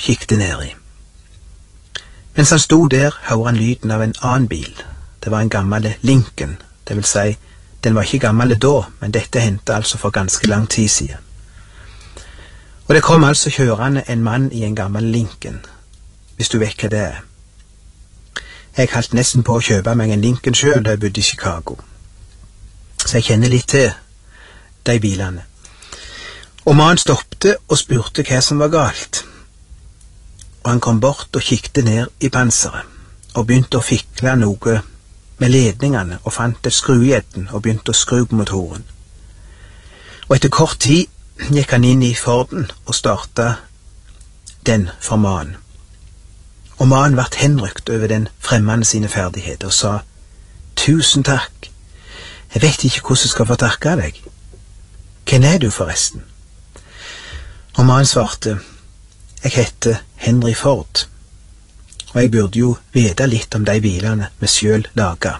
kikket ned i. Mens han sto der, hørte han lyden av en annen bil. Det var en gammel Lincoln, det vil si, den var ikke gammel da, men dette hendte altså for ganske lang tid siden. Og det kom altså kjørende en mann i en gammel Lincoln, hvis du vet hva det er. Jeg holdt nesten på å kjøpe meg en Lincoln selv da jeg bodde i Chicago, så jeg kjenner litt til de bilene. Og mannen stoppte og spurte hva som var galt. Og han kom bort og kikket ned i panseret, og begynte å fikle noe med ledningene, og fant et skrujeten og begynte å skru på motoren. Og etter kort tid gikk han inn i Forden og startet den for mannen. Og mannen ble henrykt over den fremmede sine ferdigheter og sa, «Tusen takk, jeg vet ikke hvordan jeg skal få takke deg. Hvem er du forresten?» Og mannen svarte, «Jeg heter Henry Ford, og jeg burde jo vite litt om de bilene vi selv laget.»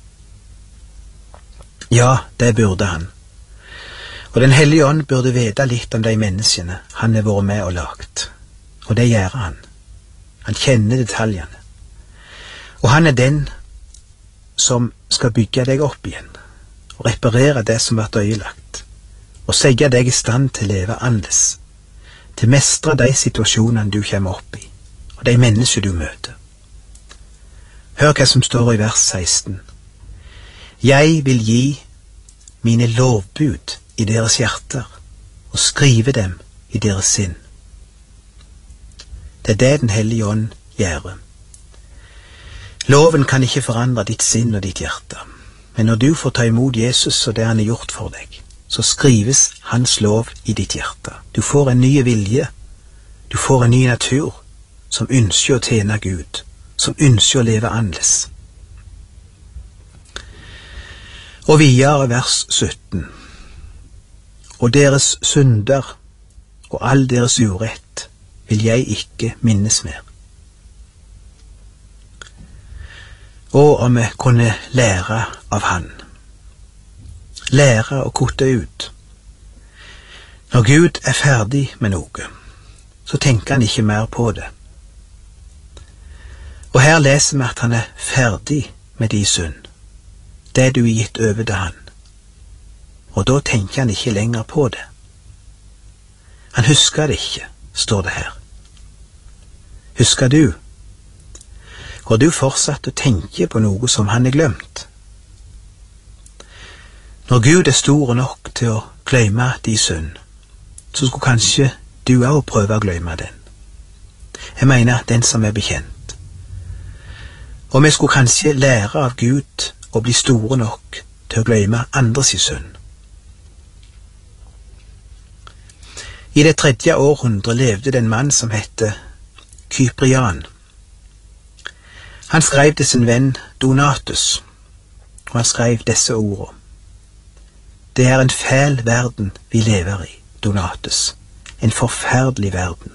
Ja, det burde han. Og Den hellige ånd burde vite litt om de menneskene han har vært med og lagt. Og det gjør han. Han kjenner detaljene. Og han er den som skal bygge deg opp igjen, og reparere det som har vært ødelagt, og sette deg i stand til å leve annerledes, til å mestre de situasjonene du kommer opp i, og de mennesker du møter. Hør hva som står i vers 16. «Jeg vil gi mine lovbud i deres hjerter, og skrive dem i deres sinn.» Det er det Den hellige ånd gjør. Loven kan ikke forandre ditt sinn og ditt hjerte, men når du får ta imot Jesus og det han har gjort for deg, så skrives hans lov i ditt hjerte. Du får en ny vilje, du får en ny natur, som ønsker å tjene Gud, som ønsker å leve annerledes. Og videre vers 17. «Og deres synder og all deres urett vil jeg ikke minnes mer.» Og om vi kunne lære av han, lære å kutte ut. Når Gud er ferdig med noe, så tenker han ikke mer på det. Og her leser vi at han er ferdig med de synd, det du er gitt over til han. Og da tenker han ikke lenger på det. Han husker det ikke, står det her. Husker du? Går du fortsatt å tenke på noe som han er glemt? Når Gud er stor nok til å glemme de synd, så skulle kanskje du også prøve å glemme den. Jeg mener den som er bekjent. Og vi skulle kanskje lære av Gud å bli store nok til å glemme andres synd. I det 3. århundre levde det en mann som hette Kyprian. Han skrev til sin venn Donatus, og han skrev disse ordene. «Det er en fæl verden vi lever i, Donatus, en forferdelig verden.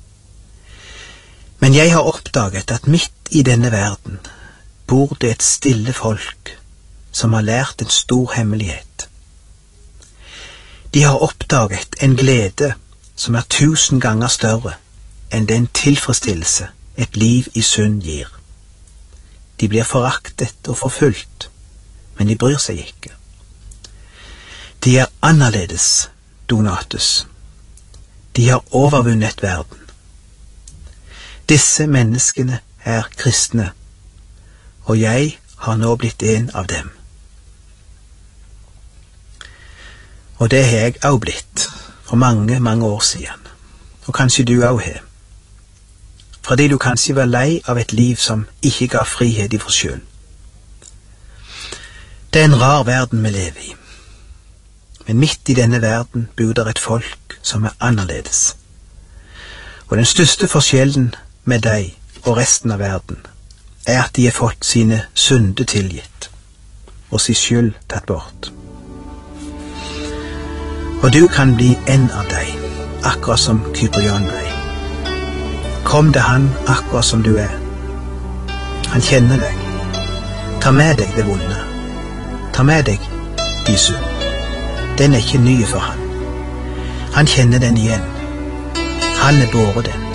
Men jeg har oppdaget at midt i denne verden bor det et stille folk som har lært en stor hemmelighet. De har oppdaget en glede som er 1000 ganger større enn den tilfredsstillelse et liv i synd gir. De blir foraktet og forfulgt, men de bryr seg ikke. De er annerledes, Donatus. De har overvunnet verden. Disse menneskene er kristne, og jeg har nå blitt en av dem. Og det har jeg også blitt for mange, mange år siden, og kanskje du også har. Fordi du kanskje var lei av et liv som ikke ga frihet i for skyld. Det er en rar verden vi lever i. Men midt i denne verden bor der et folk som er annerledes. Og den største forskjellen med deg og resten av verden er at de har fått sine synder tilgitt og sin skyld tatt bort. Og du kan bli en av deg, akkurat som Kyprian ble. Kom til han akkurat som du er. Han kjenner deg. Ta med deg det vonde. Ta med deg de synd. Den er ikke ny for han. Han kjenner den igjen. Han er båret den.